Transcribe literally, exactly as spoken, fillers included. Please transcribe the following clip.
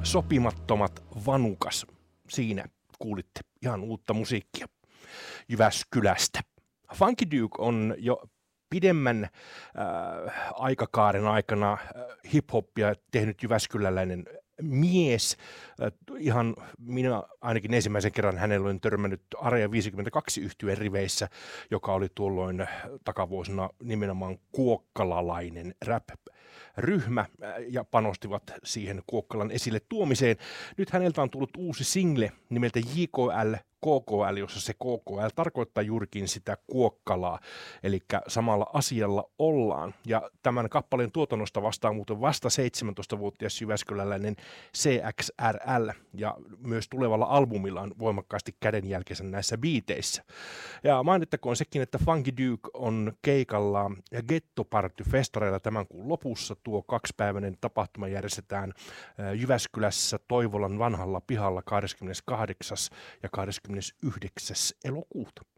Sopimattomat Vanukas. Siinä kuulitte ihan uutta musiikkia Jyväskylästä. Funky Duke on jo pidemmän äh, aikakaaren aikana äh, hip-hoppia tehnyt jyväskyläläinen mies. Äh, ihan minä ainakin ensimmäisen kerran hänellä olen törmännyt Area viisikymmentäkaksi -yhtyeen riveissä, joka oli tuolloin takavuosina nimenomaan kuokkalalainen rap-ryhmä ja panostivat siihen Kuokkalan esille tuomiseen. Nyt häneltä on tullut uusi single nimeltä J K L K K L, jossa se K K L tarkoittaa juurikin sitä Kuokkalaa, eli samalla asialla ollaan. Ja tämän kappaleen tuotannosta vastaa muuten vasta seitsemäntoistavuotias jyväskyläläinen C X R L, ja myös tulevalla albumilla on voimakkaasti kädenjälkensä näissä biiteissä. Ja mainittakoon sekin, että Funky Duke on keikalla Ghetto Party -festareilla tämän kuun lopussa. Tuo kaksipäiväinen tapahtuma järjestetään Jyväskylässä Toivolan vanhalla pihalla kahdeskymmeneskahdeksas ja kahdeskymmenesyhdeksäs elokuuta.